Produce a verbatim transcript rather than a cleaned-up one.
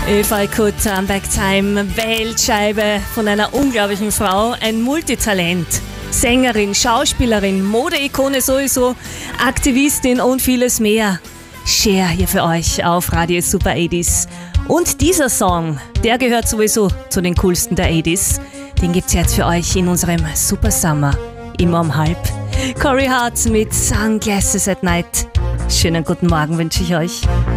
If I Could Turn Back Time, Weltscheibe von einer unglaublichen Frau, ein Multitalent. Sängerin, Schauspielerin, Modeikone sowieso, Aktivistin und vieles mehr. Cher hier für euch auf Radio Super achtziger. Und dieser Song, der gehört sowieso zu den coolsten der achtziger. Den gibt's jetzt für euch in unserem Super Summer, immer um halb. Corey Hart mit Sunglasses at Night. Schönen guten Morgen wünsche ich euch.